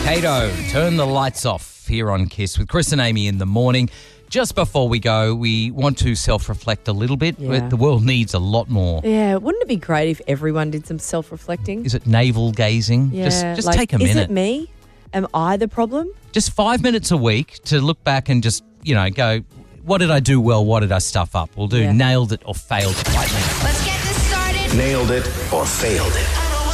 Kato, turn the lights off here on KISS with Chris and Amy in the morning. Just before we go, we want to self-reflect a little bit. Yeah. The world needs a lot more. Yeah, wouldn't it be great if everyone did some self-reflecting? Is it navel gazing? Yeah, Just take a minute. Is it me? Am I the problem? Just 5 minutes a week to look back and just, go, what did I do well? What did I stuff up? We'll do nailed it or failed it right now. Let's get this started. Nailed it or failed it.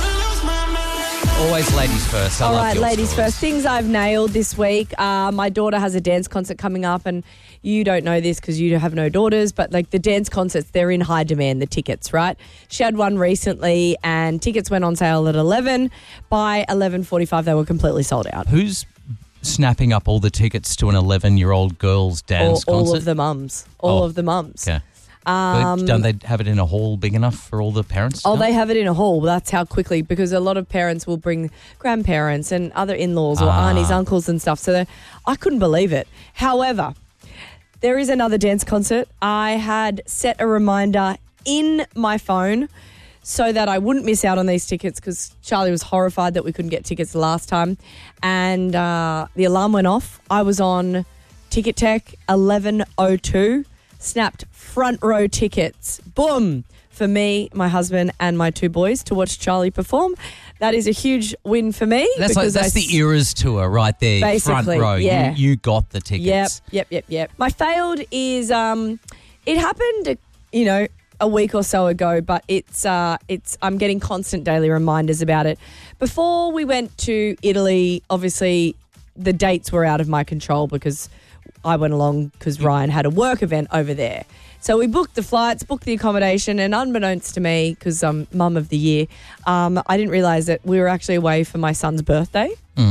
Always ladies first. I All love right, your ladies stories. first. Things I've nailed this week. My daughter has a dance concert coming up, and you don't know this because you have no daughters, but like the dance concerts, they're in high demand, the tickets, right? She had one recently, and tickets went on sale at 11. By 11:45, they were completely sold out. Who's snapping up all the tickets to an 11-year-old girl's dance concert? All of the mums. All of the mums. Okay. But don't they have it in a hall big enough for all the parents? Oh, they have it in a hall. That's how quickly, because a lot of parents will bring grandparents and other in-laws or aunties, uncles and stuff. So I couldn't believe it. However, there is another dance concert. I had set a reminder in my phone so that I wouldn't miss out on these tickets because Charlie was horrified that we couldn't get tickets last time. And the alarm went off. I was on Ticket Tech 11:02. Snapped front row tickets. Boom. For me, my husband, and my two boys to watch Charlie perform. That is a huge win for me. That's the Eras tour right there, front Basically, row. yeah. You got the tickets. Yep. My failed is it happened, a week or so ago, but it's I'm getting constant daily reminders about it. Before we went to Italy, obviously the dates were out of my control because I went along because Ryan had a work event over there. So we booked the flights, booked the accommodation, and unbeknownst to me, because I'm mum of the year, I didn't realise that we were actually away for my son's birthday.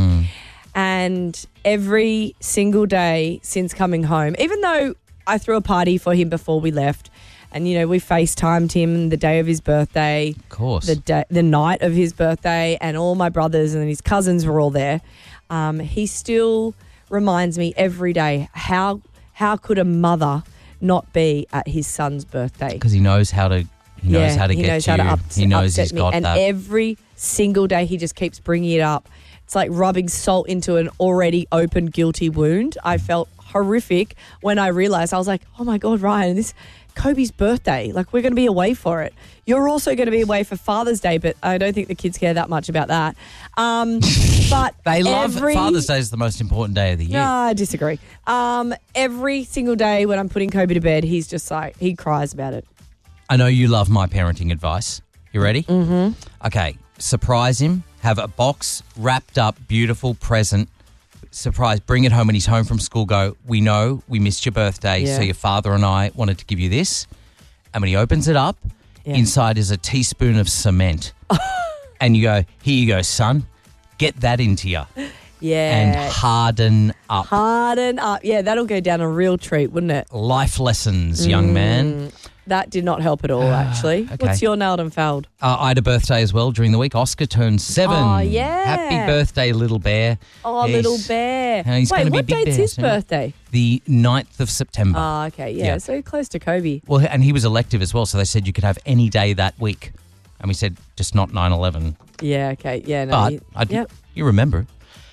And every single day since coming home, even though I threw a party for him before we left, and, we FaceTimed him the day of his birthday. Of course. The night of his birthday, and all my brothers and his cousins were all there. He still reminds me every day, how could a mother not be at his son's birthday? Because he knows how to get you. He knows he's upset me. got and that. Every single day he just keeps bringing it up. It's like rubbing salt into an already open guilty wound. I felt horrific when I realised. I was like, oh my God, Ryan, this Kobe's birthday. Like, we're going to be away for it. You're also going to be away for Father's Day, but I don't think the kids care that much about that. But They love Father's Day is the most important day of the year. No, I disagree. Every single day when I'm putting Kobe to bed, he's just like, he cries about it. I know you love my parenting advice. You ready? Mm-hmm. Okay. Surprise him. Have a box wrapped up, beautiful present. Surprise, bring it home when he's home from school. Go, we know we missed your birthday, so your father and I wanted to give you this. And when he opens it up, inside is a teaspoon of cement. And you go, here you go, son. Get that into you. Yeah. And harden up. Harden up. Yeah, that'll go down a real treat, wouldn't it? Life lessons, young man. That did not help at all, actually. Okay. What's your nailed and failed? I had a birthday as well during the week. Oscar turned 7. Oh, yeah. Happy birthday, little bear. Oh, Yes. little bear. He's Wait, gonna be what big date's bear his soon. birthday? The 9th of September. Oh, okay. Yeah, Yeah. so close to Kobe. Well, and he was elective as well, so they said you could have any day that week. And we said, just not 9/11. Yeah, okay. Yeah, no. But you remember.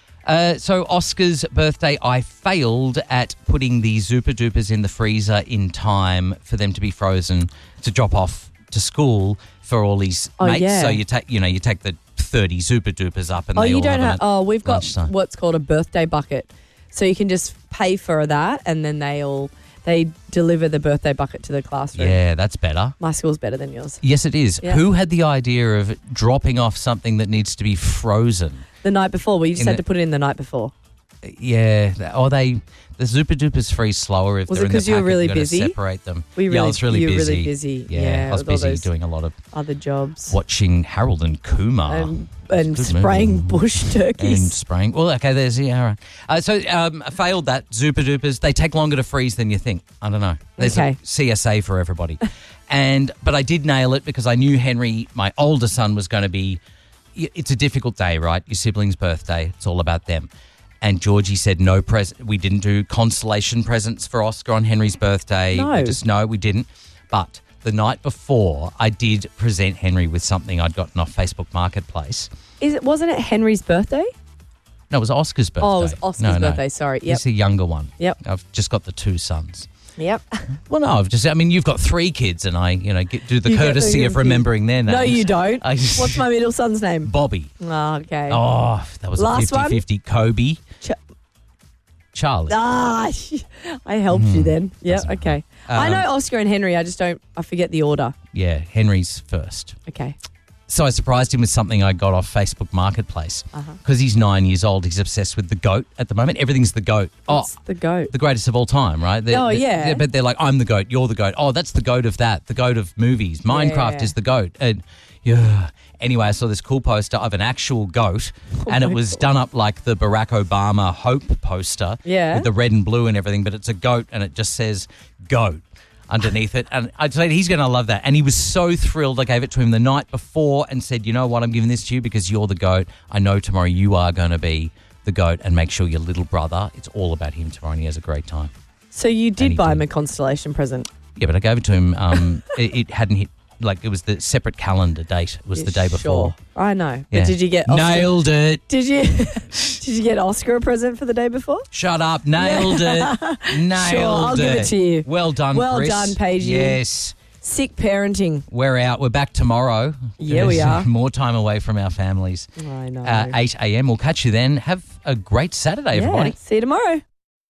So Oscar's birthday, I failed at putting the Zupa Dupas in the freezer in time for them to be frozen to drop off to school for all his mates. yeah. So you take the 30 Zupa Dupas up and they you all don't have have. them at We've got lunchtime. what's called a birthday bucket, so you can just pay for that, and then they deliver the birthday bucket to the classroom. Yeah, that's better. My school's better than yours. Yes, it is. Yeah. Who had the idea of dropping off something that needs to be frozen? The night before, well, you just had to put it in the night before. Yeah, or the Zupa Dupas freeze slower if Was they're it in the 'cause you were packet, really you've gotta busy? separate them. You I was really were busy. really busy. Yeah, I was with all busy those doing a lot of other jobs. watching Harold and Kumar. And Good spraying movie. bush And turkeys. spraying. Well, okay, there's I failed that. Zupa Dupas, they take longer to freeze than you think. I don't know. There's Okay. a CSA for everybody. But I did nail it because I knew Henry, my older son, was going to be, it's a difficult day, right? Your sibling's birthday. It's all about them. And Georgie said no present. We didn't do consolation presents for Oscar on Henry's birthday. No. We didn't. But the night before, I did present Henry with something I'd gotten off Facebook Marketplace. Wasn't it Henry's birthday? No, it was Oscar's birthday. Oh, it was Oscar's birthday, sorry. Yep. He's the younger one. Yep. I've just got the 2 sons. Yep. Well, no, you've got 3 kids and I, do the courtesy of remembering their names. No, you don't. What's my middle son's name? Bobby. Oh, okay. Oh, that was Last a 50-50. Kobe. Charlie. I helped you then. Yeah, okay. I know Oscar and Henry. I forget the order. Yeah, Henry's first. Okay. So I surprised him with something I got off Facebook Marketplace. Because he's 9 years old. He's obsessed with the GOAT at the moment. Everything's the GOAT. What's the GOAT? The greatest of all time, right? Yeah. But they're like, I'm the GOAT. You're the GOAT. Oh, that's the GOAT of that. The GOAT of movies. Minecraft is the GOAT. And yeah. Anyway, I saw this cool poster of an actual goat, and it was done up like the Barack Obama Hope poster with the red and blue and everything, but it's a goat, and it just says GOAT underneath it. And I'd say he's going to love that. And he was so thrilled. I gave it to him the night before and said, you know what, I'm giving this to you because you're the GOAT. I know tomorrow you are going to be the GOAT, and make sure your little brother, it's all about him tomorrow, and he has a great time. So you did buy him a constellation present? Yeah, but I gave it to him. It hadn't hit. Like, it was the separate calendar date. It was the day before. Sure. I know. Yeah. But did you get Oscar? Nailed it. Did you get Oscar a present for the day before? Shut up. Nailed it. Nailed Sure, I'll give it to you. Well done, Well Chris. done, Paige. Yes. Sick parenting. We're out. We're back tomorrow. Yeah, we are. More time away from our families. I know. 8 a.m. We'll catch you then. Have a great Saturday, everybody. See you tomorrow.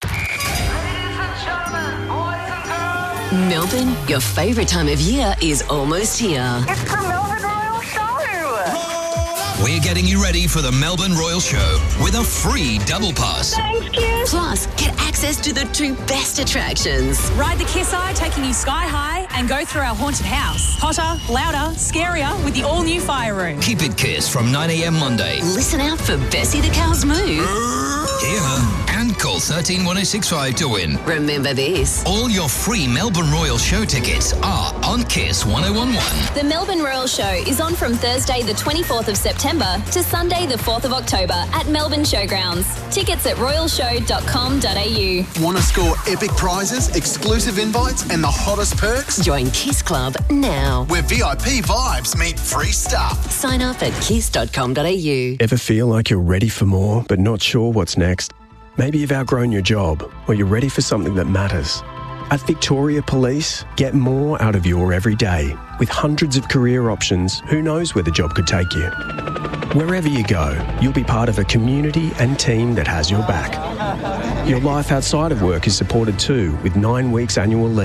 Melbourne, your favourite time of year is almost here. It's the Melbourne Royal Show. We're getting you ready for the Melbourne Royal Show with a free double pass. Thanks, kids. Plus, get access to the 2 best attractions. Ride the Kiss Eye, taking you sky high, and go through our haunted house. Hotter, louder, scarier with the all-new fire room. Keep it Kiss from 9 a.m. Monday. Listen out for Bessie the Cow's move. Hear her and call 131065 to win. Remember this. All your free Melbourne Royal Show tickets are on Kiss 1011. The Melbourne Royal Show is on from Thursday the 24th of September to Sunday the 4th of October at Melbourne Showgrounds. Tickets at royalshow.com.au. Want to score epic prizes, exclusive invites, and the hottest perks? Join Kiss Club now. Where VIP vibes meet free stuff. Sign up at kiss.com.au. Ever feel like you're ready for more but not sure what's next? Maybe you've outgrown your job or you're ready for something that matters. At Victoria Police, get more out of your everyday. With hundreds of career options, who knows where the job could take you? Wherever you go, you'll be part of a community and team that has your back. Your life outside of work is supported too, with 9 weeks annual leave.